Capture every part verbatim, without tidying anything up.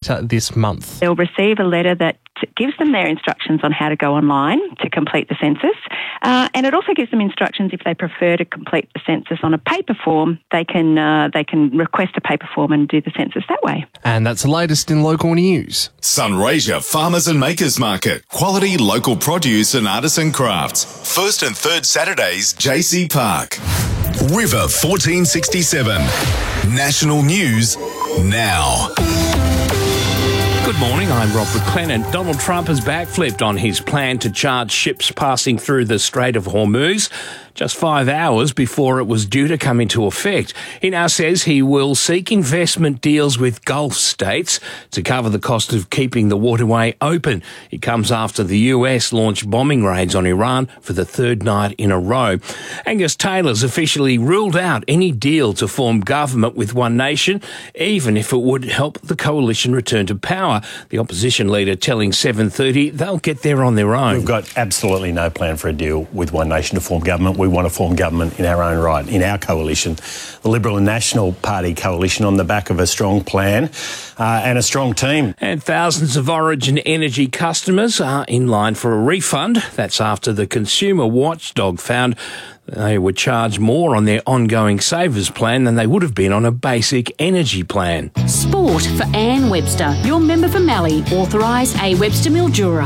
later this month. They'll receive a letter that gives them their instructions on how to go online to complete the census, uh, and it also gives them instructions if they prefer to complete the census on a paper form. They can uh, they can request a paper form and do the census that way. And that's the latest in local news. Sunraysia Farmers and Makers Market. Quality local produce and artisan crafts. First and third Saturdays, J C Park. River fourteen sixty-seven. National news now. Good morning, I'm Rob McLennan. Donald Trump has backflipped on his plan to charge ships passing through the Strait of Hormuz just five hours before it was due to come into effect. He now says he will seek investment deals with Gulf states to cover the cost of keeping the waterway open. It comes after the U S launched bombing raids on Iran for the third night in a row. Angus Taylor's officially ruled out any deal to form government with One Nation, even if it would help the coalition return to power. The opposition leader telling seven thirty they'll get there on their own. We've got absolutely no plan for a deal with One Nation to form government. We want to form government in our own right, in our coalition, the Liberal and National Party coalition, on the back of a strong plan uh, and a strong team. And thousands of Origin Energy customers are in line for a refund. That's after the consumer watchdog found they were charged more on their ongoing savers plan than they would have been on a basic energy plan. Sport for Anne Webster, your member for Mallee, authorised A Webster Mildura.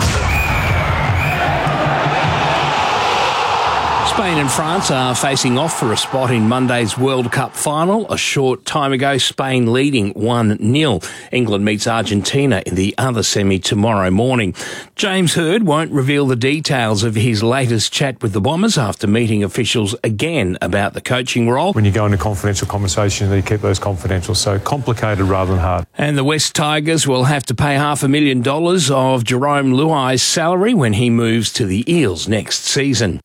Spain and France are facing off for a spot in Monday's World Cup final. A short time ago, Spain leading one nil. England meets Argentina in the other semi tomorrow morning. James Hird won't reveal the details of his latest chat with the Bombers after meeting officials again about the coaching role. When you go into confidential conversations, you keep those confidential, so complicated rather than hard. And the West Tigers will have to pay half a million dollars of Jerome Luai's salary when he moves to the Eels next season.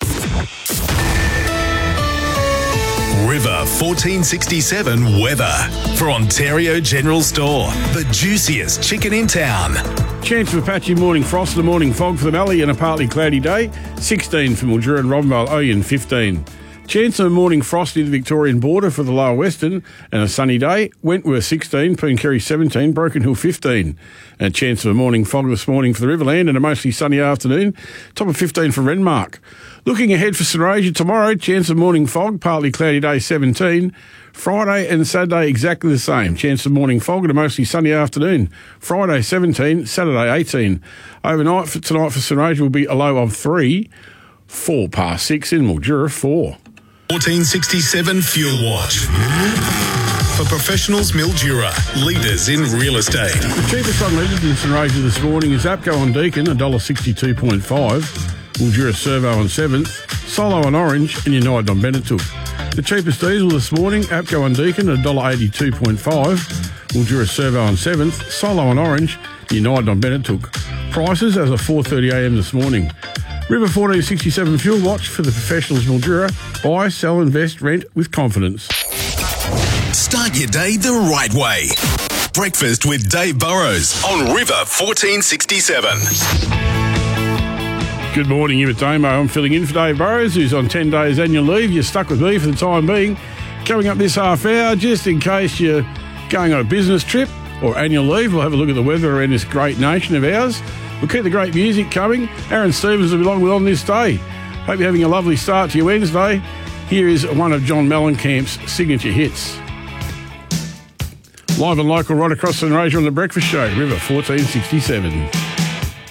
River fourteen sixty-seven weather for Ontario General Store. The juiciest chicken in town. Chance of a patchy morning frost and a morning fog for the Mallee and a partly cloudy day. sixteen for Mildura and Robinvale, Oyen fifteen. Chance of a morning frost near the Victorian border for the Lower Western and a sunny day. Wentworth sixteen, Pooncarry seventeen, Broken Hill fifteen. And a chance of a morning fog this morning for the Riverland and a mostly sunny afternoon. Top of fifteen for Renmark. Looking ahead for Sunraysia tomorrow, chance of morning fog, partly cloudy day seventeen. Friday and Saturday exactly the same. Chance of morning fog and a mostly sunny afternoon. Friday seventeen, Saturday eighteen. Overnight for tonight for Sunraysia will be a low of three. Four past six in Mildura, four. fourteen sixty-seven Fuel Watch. For professionals, Mildura, leaders in real estate. The cheapest unleaded in Sunraysia this morning is Apco on Deakin, one dollar sixty-two point five. Mildura Servo on seventh, Solo on Orange, and United on Benettook. The cheapest diesel this morning, Apco on Deakin, one dollar eighty-two point five. Mildura Servo on seventh, Solo on Orange, United on Benettook. Prices as of four thirty a m this morning. River fourteen sixty-seven Fuel Watch for the professionals Mildura. Buy, sell, invest, rent with confidence. Start your day the right way. Breakfast with Dave Burrows on River fourteen sixty-seven. Good morning, you with Damo. I'm filling in for Dave Burrows, who's on ten days annual leave. You're stuck with me for the time being. Coming up this half hour, just in case you're going on a business trip or annual leave, we'll have a look at the weather around this great nation of ours. We'll keep the great music coming. Aaron Stevens will be along with on this day. Hope you're having a lovely start to your Wednesday. Here is one of John Mellencamp's signature hits. Live and local right across Sunraysia on The Breakfast Show, River fourteen sixty-seven.